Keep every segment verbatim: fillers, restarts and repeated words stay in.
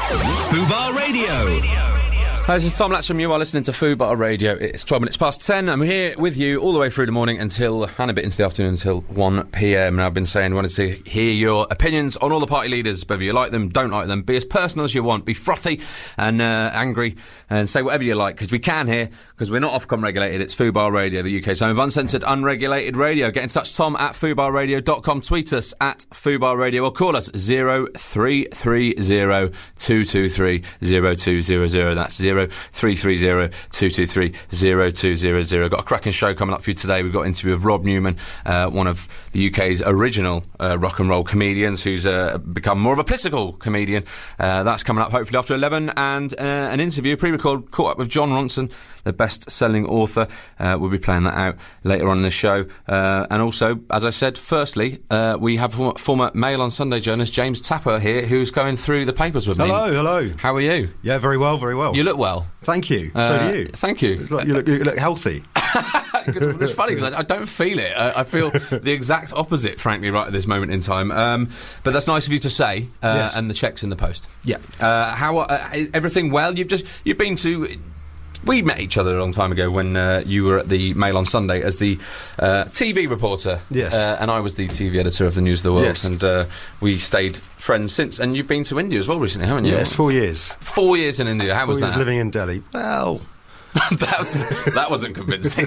Fubar Radio. Hi, this is Tom Latcham. You are listening to Fubar Radio. It's twelve minutes past ten. I'm here with you all the way through the morning until, and a bit into the afternoon until one p.m. And I've been saying, wanted to hear your opinions on all the party leaders, whether you like them, don't like them. Be as personal as you want. Be frothy and uh, angry and say whatever you like, because we can here, because we're not Ofcom regulated. It's Fubar Radio, the U K's home of uncensored, unregulated radio. Get in touch, Tom at fubar radio dot com. Tweet us at Fubar Radio or call us zero three three zero two two three zero two zero zero. That's zero three three zero two two three zero two zero zero. Got a cracking show coming up for you today. We've got an interview with Rob Newman, uh, one of the U K's original uh, rock and roll comedians, who's uh, become more of a political comedian. Uh, that's coming up hopefully after eleven, and uh, an interview pre-recorded, caught up with John Ronson, the best-selling author. Uh, we'll be playing that out later on in the show. Uh, and also, as I said, firstly, uh, we have former, former Mail on Sunday journalist James Tapper here, who's going through the papers with me. Hello, hello. How are you? Yeah, very well, very well. You look well. Thank you. Uh, so do you. Thank you. It's like you, look, you look healthy. It's funny because I, I don't feel it. I, I feel the exact opposite, frankly, right at this moment in time. Um, but that's nice of you to say. Uh, Yes. And the check's in the post. Yeah. Uh, how uh, is everything well? You've just you've been to. We met each other a long time ago when uh, you were at the Mail on Sunday as the uh, T V reporter. Yes. Uh, and I was the T V editor of the News of the World. Yes. And uh, we stayed friends since. And you've been to India as well recently, haven't you? Yes, four years. Four years in India. How Four was years that? living in Delhi. Well, that, was, that wasn't convincing.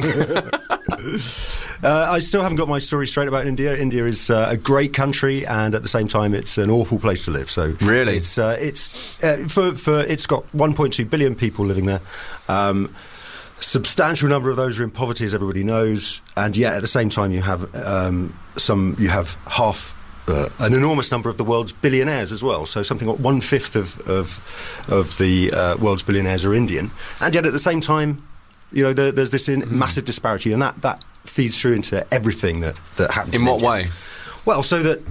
uh, I still haven't got my story straight about India. India is uh, a great country, and at the same time, it's an awful place to live. So really, it's uh, it's uh, for for it's got one point two billion people living there. Um, substantial number of those are in poverty, as everybody knows, and yet at the same time, you have um, some you have half. Uh, an enormous number of the world's billionaires as well. So something like one fifth of of, of the uh, world's billionaires are Indian, and yet at the same time, you know, there, there's this in, mm. massive disparity, and that, that feeds through into everything that that happens. In, in what India. way? Well, so that